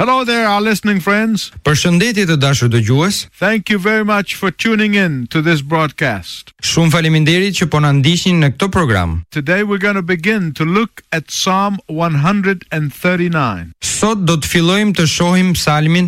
Hello there, our listening friends. Përshëndetje të dashur dëgjues. Thank you very much for tuning in to this broadcast. Shumë faleminderit që po na ndiqni në këtë program. Today we're going to begin to look at Psalm 139. Sot do të fillojmë të shohim Psalmin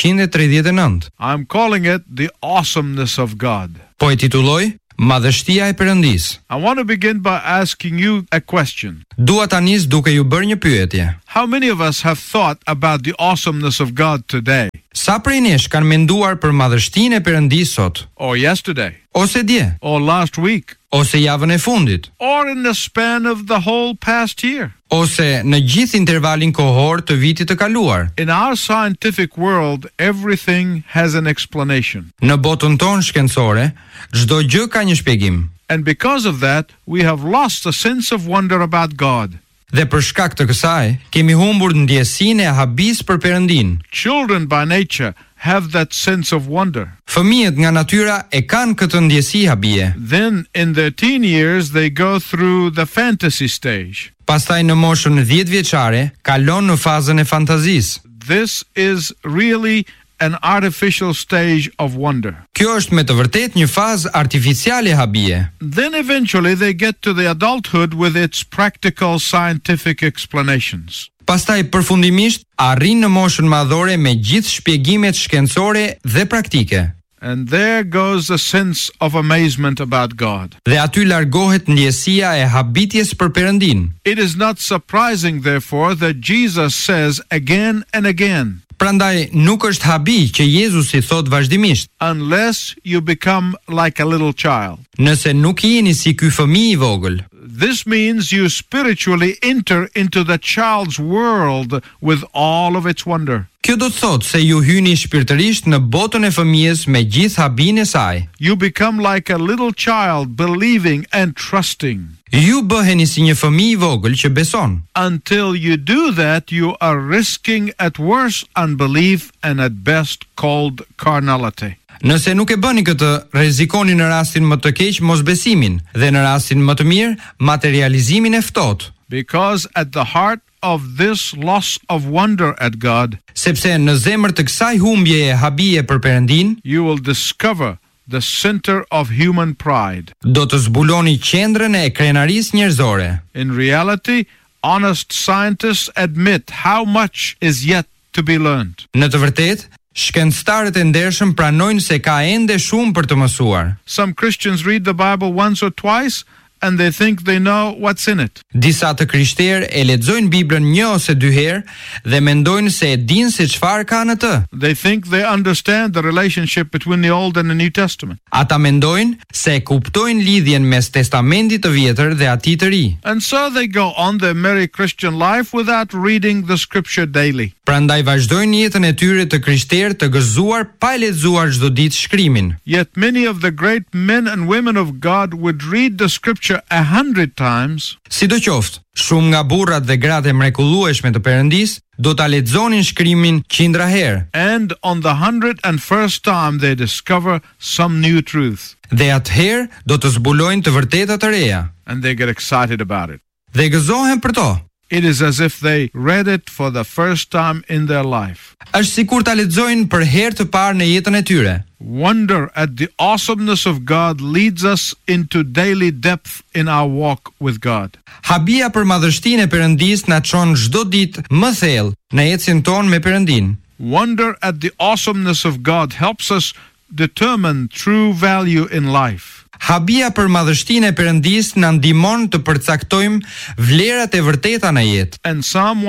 139. I'm calling it The Awesomeness of God. Po e titulloj Madhështia e Perëndis. I want to begin by asking you a question. Dua ta nis duke ju bërë një pyetje. How many of us have thought about the awesomeness of God today? Sa prej nesh kanë menduar për madhështinë e Perëndis sot? Or yesterday? Ose dje? Or last week? Ose javën e fundit? Or in the span of the whole past year? Ose në gjithë intervalin kohor të vitit të kaluar? In our scientific world, everything has an explanation. Në botën tonë shkencore, çdo gjë ka një shpjegim. And because of that, we have lost a sense of wonder about God. Dhe për shkak të kësaj, kemi humbur ndjesinë e habis për Perëndin. Children by nature have that sense of wonder. Fëmijët nga natyra e kanë këtë ndjesi habie. Then in their teen years they go through the fantasy stage. Pastaj në moshën 10 vjeçare kalon në fazën e fantazisë. This is really an artificial stage of wonder. Kjo është me të vërtetë një fazë artificiale habie. Then eventually they get to the adulthood with its practical scientific explanations. Pastaj përfundimisht arrin në moshën madhore me gjithë shpjegimet shkencore dhe praktike. And there goes a sense of amazement about God. Dhe aty largohet ndjesia e habitjes për Perëndin. It is not surprising therefore that Jesus says again and again, Prandaj nuk është habi që Jezusi thot vazhdimisht, unless you become like a little child. nëse nuk jeni si ky fëmijë i vogël. This means you spiritually enter into the child's world with all of its wonder. Kjo do të thotë se ju hyni shpirtërisht në botën e fëmijës me gjithë habinë e saj. You become like a little child, believing and trusting. Ju bëheni si një fëmijë i vogël që beson. Until you do that, you are risking at worst unbelief and at best cold carnality. Nëse nuk e bëni këtë, rrezikoni në rastin më të keq mosbesimin dhe në rastin më të mirë materializimin e ftohtë. Because at the heart of this loss of wonder at God, Sepse në zemër të kësaj humbjeje habie për Perëndin, you will discover the center of human pride. do të zbuloni qendrën e krenarisë njerëzore. In reality, honest scientists admit how much is yet to be learned. Në të vërtetë, shkencëtarët e ndershëm pranojnë se ka ende shumë për të mësuar. Some Christians read the Bible once or twice and they think they know what's in it. Disa të krishterë e lexojnë Biblën një ose dy herë dhe mendojnë se e dinë se çfarë ka në të. They think they understand the relationship between the Old and the New Testament. Ata mendojnë se e kuptojnë lidhjen mes Testamentit të Vjetër dhe Atij të Ri. And so they go on their merry Christian life without reading the scripture daily. Prandaj vazhdojnë jetën e tyre të krishterë të gëzuar pa e lexuar çdo ditë shkrimin. Yet many of the great men and women of God would read the scripture 100 times Sidoqoftë, shumë nga burrat dhe gratë e mrekullueshme të Perëndis do ta lexonin shkrimin qindra herë. and on the 101st time they discover some new truth Dhe atëherë do të zbulojnë të vërteta të reja and they get excited about it. dhe gëzohen për to. It is as if they read it for the first time in their life. Është sikur ta lexojnë për herë të parë në jetën e tyre. Wonder at the awesomeness of God leads us into daily depth in our walk with God. Habia për madhështinë e Perëndis na çon çdo ditë më thellë në ecjen tonë me Perëndin. Wonder at the awesomeness of God helps us determine true value in life. Habia për madhështinë e Perëndis na ndihmon të përcaktojmë vlerat e vërteta në jetë. And Psalm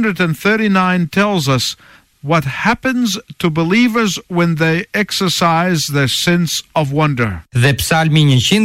139 tells us what happens to believers when they exercise their sense of wonder. Dhe Psalmi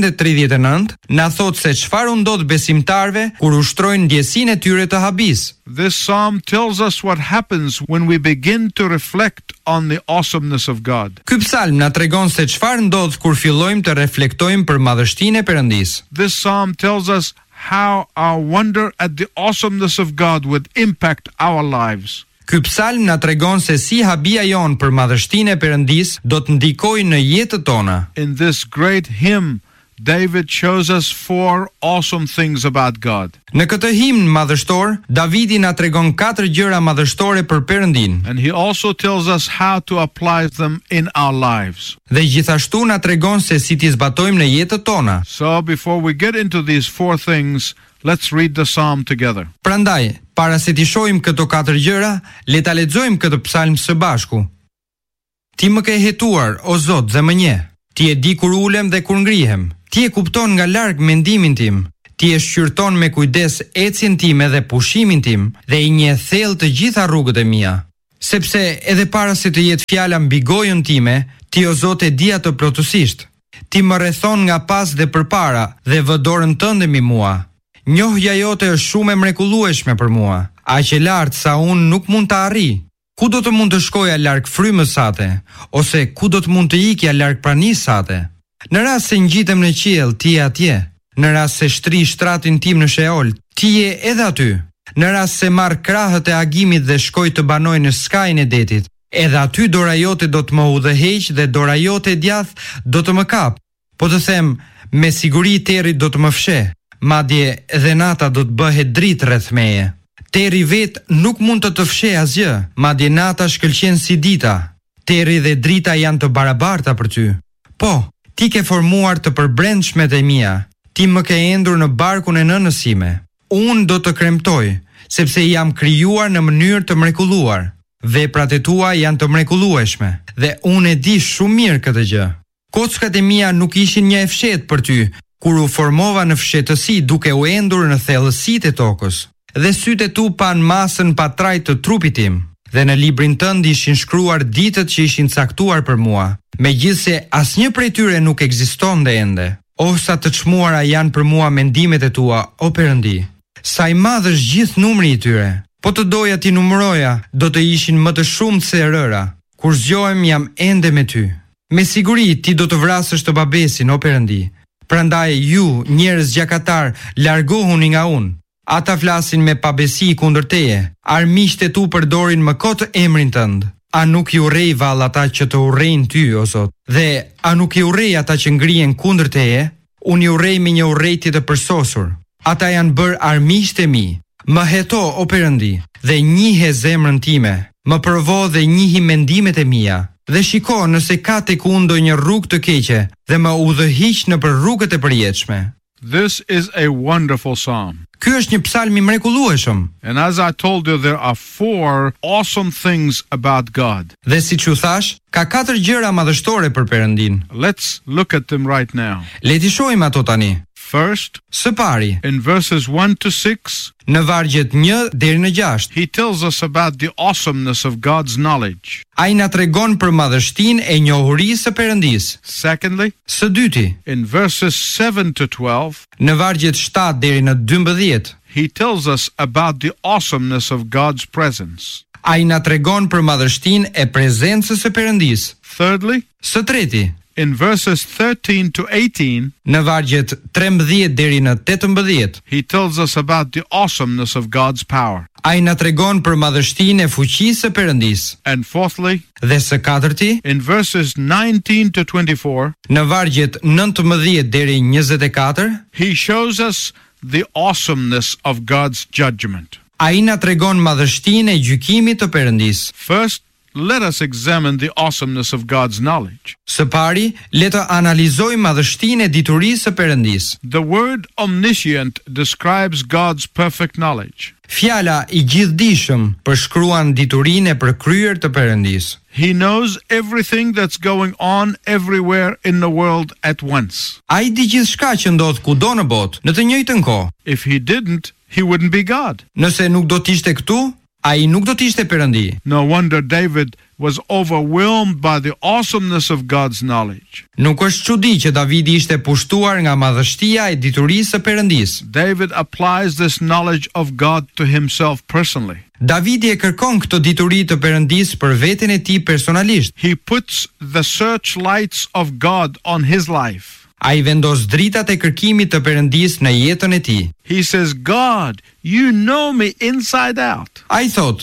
139 na thot se çfarë u ndodh besimtarve kur ushtrojnë ndjesinë e tyre të habis. This psalm tells us what happens when we begin to reflect on the awesomeness of God. Ky psalm na tregon se çfarë ndodh kur fillojmë të reflektojmë për madhështinë e Perëndis. This psalm tells us how our wonder at the awesomeness of God would impact our lives. Ky psalm na tregon se si habia jon për madhështinë e Perëndis do të ndikojë në jetën tona. In this great hymn, David shows us 4 awesome things about God. Në këtë himn madhështor, Davidi na tregon 4 gjëra madhështore për Perëndin. And he also tells us how to apply them in our lives. Dhe gjithashtu na tregon se si t'i zbatojmë në jetët tona. So before we get into these 4 things, let's read the psalm together. Prandaj, para se t'i shohim këto 4 gjëra, le ta lexojmë këtë psalm së bashku. Ti më ke hetuar, o Zot, dhe më njeh. Ti e di kur ulem dhe kur ngrihem. Ti e kupton nga larg mendimin tim. Ti e shqyrton me kujdes ecjen time dhe pushimin tim dhe i njeh thellë të gjitha rrugët e mia. Sepse edhe para se të jetë fjala mbi gojën time, ti o Zot e di atë plotësisht. Ti më rrethon nga pas dhe përpara dhe vë dorën tënde mbi mua. Njohja jote është shumë e mrekullueshme për mua, aq e lartë sa unë nuk mund ta arrij. Ku do të mund të shkoja larg frymës sate, ose ku do të mund të ikja larg pranisë sate? Në rast se ngjitem në qiell, ti je atje. Në rast se shtri shtratin tim në Sheol, ti je edhe aty. Në rast se marr krahët e agimit dhe shkoj të banoj në skajin e detit, edhe aty dora jote do të më udhëheq dhe dora jote e djathtë do të më kap. Po të them, me siguri terri do të më fsheh, madje edhe nata do të bëhet dritë rreth meje. Terri vet nuk mund të fsheh asgjë, madje nata shkëlqen si dita. Terri dhe drita janë të barabarta për ty. Po, ti ke formuar të përbrendshmet e mia. Ti më ke endur në barkun e nënës sime. Unë do të kremtoj, sepse jam krijuar në mënyrë të mrekulluar. Veprat e tua janë të mrekullueshme dhe unë e di shumë mirë këtë gjë. Kockat e mia nuk ishin një e fshehtë për ty, kur u formova në fshehtësi duke u endur në thellësitë e tokës. Dhe sytë e tu pan masën pa trajt të trupit tim, dhe në librin tënd ishin shkruar ditët që ishin caktuar për mua, megjithse asnjë prej tyre nuk ekzistonte ende. O sa të çmuara janë për mua mendimet e tua, o Perëndi. Sa i madh është gjithë numri i tyre. Po të doja t'i numëroja, do të ishin më të shumtë se rëra. Kur zgjohem jam ende me ty. Me siguri ti do të vrasësh të babesin, o Perëndi. Prandaj ju, njerëz gjakatar, largohuni nga unë. Ata flasin me pabesi kundër teje. Armiqtë e tu përdorin më kot emrin tënd. A nuk i urrej vallë ata që të urrejnë ty, o Zot? Dhe a nuk i urrej ata që ngrihen kundër teje? Unë i urrej me një urrejtje të përsosur. Ata janë bërë armiqtë e mi. Më heto, o Perëndi, dhe njihe zemrën time. Më provo dhe njihi mendimet e mia. Dhe shiko nëse ka tek unë ndonjë rrugë të keqe dhe më udhëhiq nëpër rrugët e përjetshme. This is a wonderful psalm. Ky është një psalm i mrekullueshëm. And as I told you, there are 4 awesome things about God. Dhe siç u thash, ka 4 gjëra madhështore për Perëndin. Let's look at them right now. Le t'i shohim ato tani. First, Së pari, in verses 1 to 6, në vargjet 1 deri në 6, he tells us about the awesomeness of God's knowledge. ai na tregon për madhështinë e njohurisë së Perëndisë. Secondly, Së dyti, in verses 7 to 12, në vargjet 7 deri në 12, he tells us about the awesomeness of God's presence. ai na tregon për madhështinë e prezencës së Perëndisë. Thirdly, Së treti, in verses 13 to 18, në vargjet 13 deri në 18, he tells us about the awesomeness of God's power. ai na tregon për madhështinë e fuqisë së Perëndisë. And fourthly, Dhe së katërti, in verses 19 to 24, në vargjet 19 deri 24, he shows us the awesomeness of God's judgment. ai na tregon madhështinë e gjykimit të Perëndisë. First, let us examine the awesomeness of God's knowledge. Së pari, le të analizojmë madhështinë e diturisë së Perëndisë. The word omniscient describes God's perfect knowledge. Fjala i gjithdijshëm përshkruan diturinë e përkryer të Perëndisë. He knows everything that's going on everywhere in the world at once. Ai di gjithçka që ndodh kudo në botë në të njëjtën kohë. If he didn't, he wouldn't be God. Nëse nuk do të ishte këtu, ai nuk do të ishte Perëndi. No wonder David was overwhelmed by the awesomeness of God's knowledge. Nuk është çudi që Davidi ishte pushtuar nga madhështia e diturisë së Perëndisë. David applies this knowledge of God to himself personally. Davidi e kërkon këtë dituri të Perëndisë për veten e tij personalisht. He puts the searchlights of God on his life. Ai vendos dritat e kërkimit të Perëndisë në jetën e tij. He says, God, you know me inside out. Ai thot,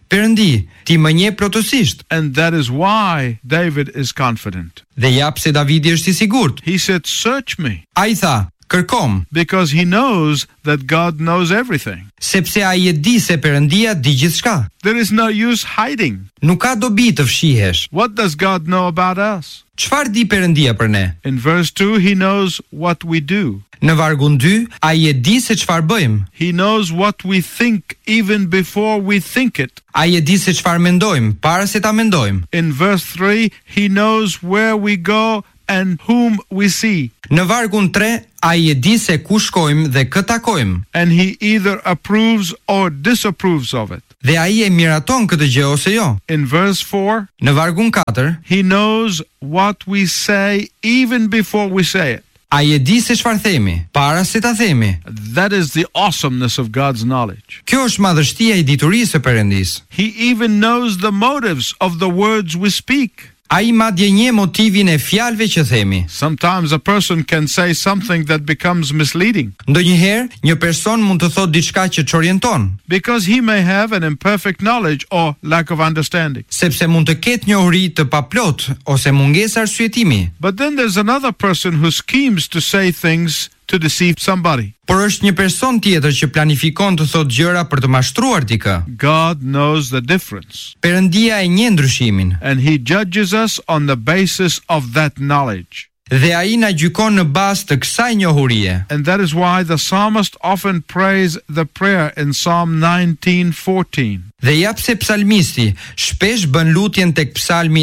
Perëndi, ti më njeh plotësisht. And that is why David is confident. Dhe jap se Davidi është I sigurt. He said, search me, Ai tha, kërkom, because he knows that God knows everything. sepse ai e di se Perëndia di gjithçka. There is no use hiding. Nuk ka dobi të fshihesh. What does God know about us? Çfarë di Perëndia për ne? In verse 2, he knows what we do. Në vargun 2, ai e di se çfarë bëjmë. He knows what we think even before we think it. Ai e di se çfarë mendojmë para se ta mendojmë. In verse 3, he knows where we go and whom we see. Në vargun 3, ai e di se ku shkojmë dhe kë takojmë. And he either approves or disapproves of it. Dhe ai e miraton këtë gjë ose jo. In verse 4, Në vargun 4, he knows what we say even before we say it. ai e di se çfarë themi para se ta themi. That is the awesomeness of God's knowledge. Kjo është madhështia e diturisë së Perëndisë. He even knows the motives of the words we speak. Ai madje njeh motivin e fjalëve që themi. Sometimes a person can say something that becomes misleading Ndonjëherë, një person mund të thotë diçka që çorienton, because he may have an imperfect knowledge or lack of understanding. sepse mund të ketë njohuri të paplot ose mungesë arsyetimi. But then there's another person who schemes to say things to deceive somebody. Por është një person tjetër që planifikon të thotë gjëra për të mashtruar dikë. God knows the difference, Perëndia e njeh ndryshimin and he judges us on the basis of that knowledge. dhe ai na gjykon në bazë të kësaj njohurie. And that is why the psalmist often prays the prayer in Psalm 19:14. Dhe jap se psalmisti shpesh bën lutjen tek psalmi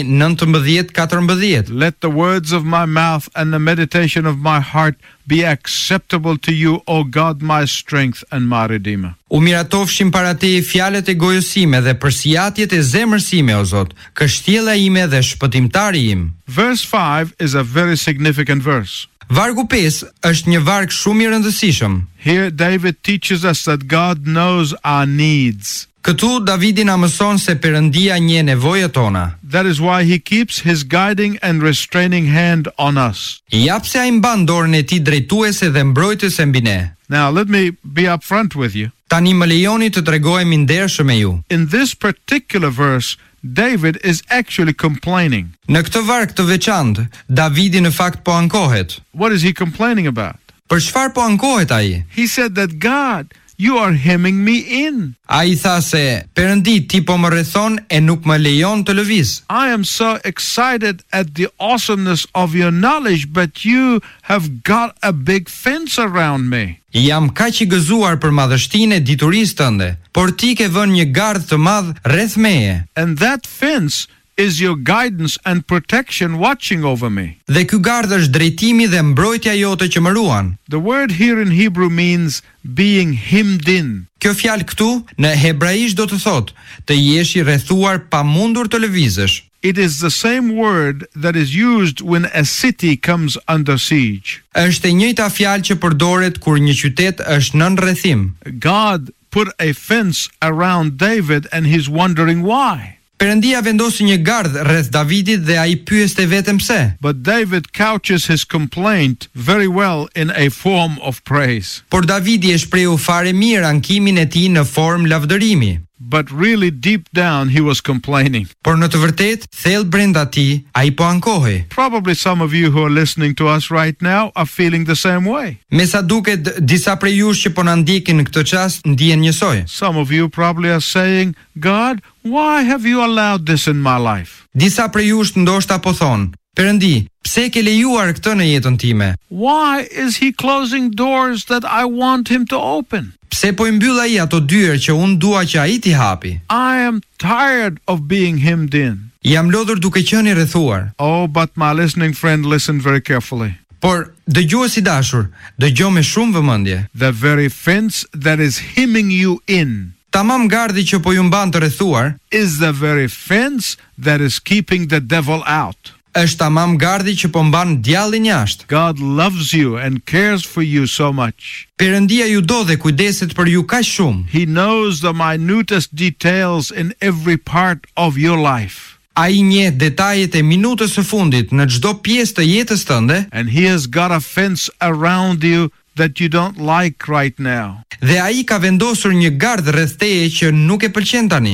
19:14. Let the words of my mouth and the meditation of my heart be acceptable to you, O God, my strength and my redeemer. U miratofshin para teje fjalët e gojës sime dhe përsijatjet e zemrës sime, o Zot, kështjella ime dhe shpëtimtari im. Verse 5 is a very significant verse. Vargu 5 është një varg shumë I rëndësishëm. Here David teaches us that God knows our needs. Këtu Davidi na mëson se Perëndia njeh nevojat tona. That is why he keeps his guiding and restraining hand on us. Jap se ai mban dorën e tij drejtuese dhe mbrojtëse mbi ne. Now let me be upfront with you. Tani më lejoni të tregojmë ndershëm me ju. In this particular verse, David is actually complaining. Në këtë varg të veçantë, Davidi në fakt po ankohet. What is he complaining about? Për çfarë po ankohet ai? He said that God, you are hemming me in. Ai tha se Perëndi ti po më rrethon e nuk më lejon të lëviz. I am so excited at the awesomeness of your knowledge, but you have got a big fence around me. Jam kaq I gëzuar për madhështinë e diturisë tënde, por ti ke vënë një gardh të madh rreth meje. And that fence is your guidance and protection watching over me. Dhe ky gardh është drejtimi dhe mbrojtja jote që më ruan. The word here in Hebrew means being hemmed in. Kjo fjalë këtu në hebraisht do të thotë të jesh I rrethuar pa mundur të lëvizësh. It is the same word that is used when a city comes under siege. Është e njëjta fjalë që përdoret kur një qytet është nën rrethim. God put a fence around David and he's wondering why. Perëndia vendosi një gardh rreth Davidit dhe ai pyeste vetëm pse. But David couches his complaint very well in a form of praise. Por Davidi e shprehu fare mirë ankimin e tij në formë lavdërimi. But really deep down he was complaining. Por në të vërtetë, thellë brenda tij, ai po ankohej. Probably some of you who are listening to us right now are feeling the same way. Me sa duket, disa prej jush që po na ndjekin në këtë çast ndihen njësoj. Some of you probably are saying, God, why have you allowed this in my life? Disa prej jush ndoshta po thon, Perëndi, pse ke lejuar këtë në jetën time? Why is he closing doors that I want him to open? Pse po I mbyll ai ato dyert që unë dua që ai t'i hapi? I am tired of being hemmed in. Jam lodhur duke qenë I rrethuar. Oh, but my listening friend, listen very carefully. Por dëgjues I dashur, dëgjoj me shumë vëmendje. The very fence that is hemming you in Tamam gardhi që po ju mban të rrethuar, is the very fence that is keeping the devil out. është tamam gardhi që po mban djallin jashtë. God loves you and cares for you so much. Perëndia ju do dhe kujdeset për ju kaq shumë. He knows the minutest details in every part of your life. Ai njeh detajet e minutës së fundit në çdo pjesë të jetës tënde, And he has got a fence around you that you don't like right now. dhe ai ka vendosur një gardh rreth teje që nuk e pëlqen tani.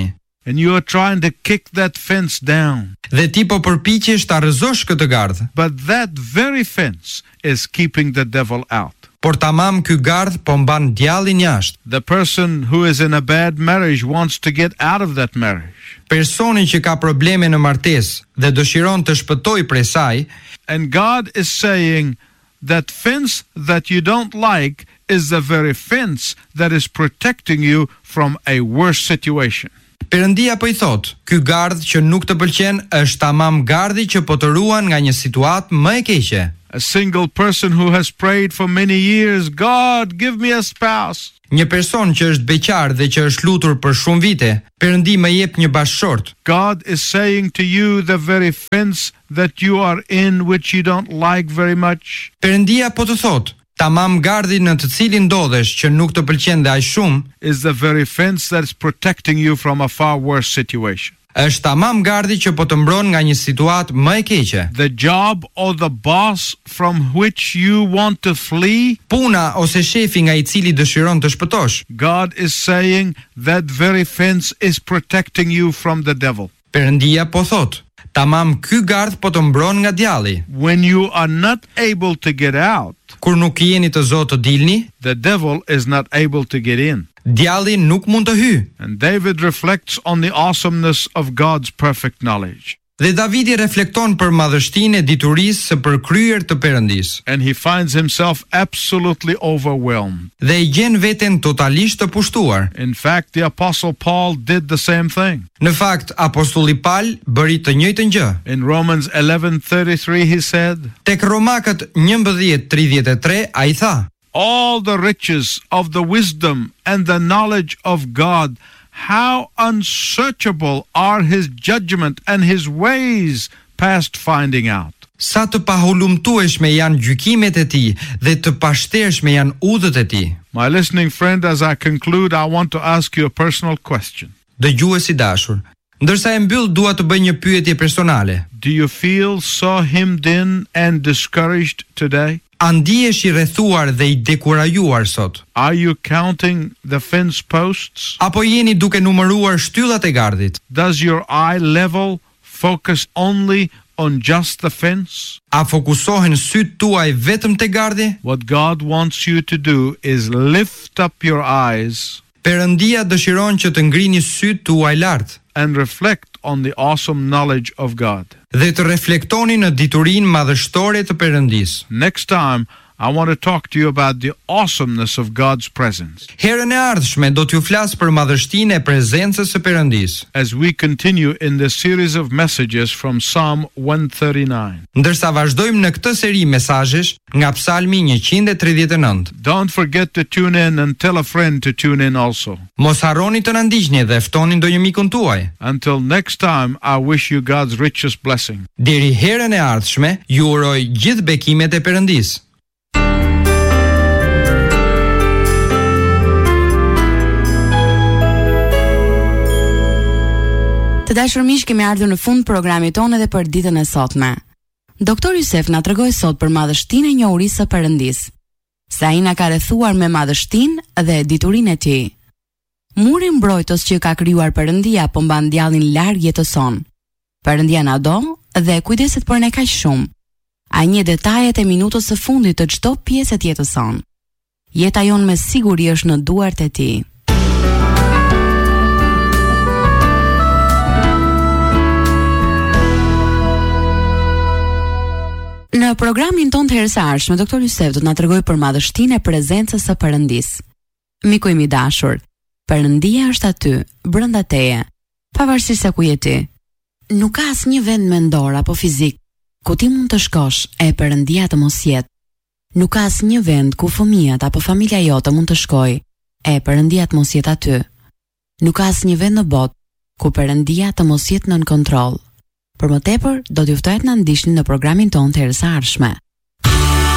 and you are trying to kick that fence down. Dhe ti po përpiqesh ta rrëzosh këtë gardh. But that very fence is keeping the devil out. Por tamam ky gardh po mban djallin jashtë. The person who is in a bad marriage wants to get out of that marriage. Personi që ka probleme në martesë dhe dëshiron të shpëtojë prej saj, and God is saying that fence that you don't like is the very fence that is protecting you from a worse situation. Perëndia po I thot, ky gardh që nuk të pëlqen është tamam gardhi që po të ruan nga një situatë më e keqe. A single person who has prayed for many years, God, give me a spouse. Një person që është beqar dhe që është lutur për shumë vite, Perëndi më jep një bashkëshort. God is saying to you the very fence that you are in which you don't like very much. Perëndia po të thot, tamam gardhi në të cilin ndodhesh që nuk të pëlqen dhe aq shumë, is the very fence that is protecting you from a far worse situation. Është tamam gardhi që po të mbron nga një situatë më e keqe. The job or the boss from which you want to flee, puna ose shefi nga I cili dëshiron të shpëtosh. God is saying that very fence is protecting you from the devil. Perëndia po thot, tamam ky gardh po të mbron nga djalli. When you are not able to get out, kur nuk jeni të zotë të dilni, the devil is not able to get in. Djalli nuk mund të hyjë. And David reflects on the awesomeness of God's perfect knowledge. Dhe Davidi reflekton për madhështinë e diturisë së përkryer të Perëndisë. And he finds himself absolutely overwhelmed. Dhe I gjen veten totalisht të pushtuar. In fact, the apostle Paul did the same thing. Në fakt, apostulli Paul bëri të njëjtën gjë. In Romans 11:33 he said, tek Romakët 11:33 ai tha, all the riches of the wisdom and the knowledge of God, how unsearchable are his judgment and his ways past finding out. Sa të pahulumtueshme janë gjykimet e tij dhe të pashtershme janë udhët e tij. My listening friend, as I conclude, I want to ask you a personal question. Dëgjuesi dashur, ndërsa e mbyll dua të bëj një pyetje personale. Do you feel so hemmed in and discouraged today? A ndihesh I rrethuar dhe I dekurajuar sot? Are you counting the fence posts? Apo jeni duke numëruar shtyllat e gardhit? Does your eye level focus only on just the fence? A fokusohen syt tuaj vetëm te gardhi? What God wants you to do is lift up your eyes. Perëndia dëshiron që të ngrini syt tuaj lart and reflect on the awesome knowledge of God. Dhe të reflektoni në diturinë madhështore të Perëndisë. Next time, I want to talk to you about the awesomeness of God's presence. Herën e ardhshme do t'ju flas për madhështinë e prezencës së Perëndisë. As we continue in this series of messages from Psalm 139. Ndërsa vazhdojmë në këtë seri mesazhesh nga Psalmi 139. Don't forget to tune in and tell a friend to tune in also. Mos harroni të na ndiqni dhe ftoni ndonjë mikun tuaj. Until next time, I wish you God's richest blessing. Deri herën e ardhshme, ju uroj gjithë bekimet e Perëndisë. Të dashur miq, kemi ardhur në fund programit tonë edhe për ditën e sotme. Doktor Yusef na tregoi sot për madhështinë e njohurisë së Perëndisë. Se ai na ka rrethuar me madhështinë dhe diturinë e tij. Muri mbrojtës që ka krijuar Perëndia po mban djallin larg jetëson. Perëndia na do dhe kujdeset për ne kaq shumë. Ai njeh detajet e minutës së fundit të çdo pjesë të jetës son. Jeta jon me siguri është në duart e tij. Në programin tonë të herës së ardhshme, Doktor Yusef do të na tregojë për madhështinë e prezencës së Perëndisë. Miku im I dashur, Perëndia është aty, brenda teje, pavarësisht se ku je ti. Nuk ka asnjë vend mendor apo fizik ku ti mund të shkosh e Perëndia të mos jetë. Nuk ka asnjë vend ku fëmijët apo familja jote mund të shkojë e Perëndia të mos jetë aty. Nuk ka asnjë vend në botë ku Perëndia të mos jetë nën kontroll. Për më tepër, do t'ju ftoj të na ndiqni në programin tonë të herës së ardhshme.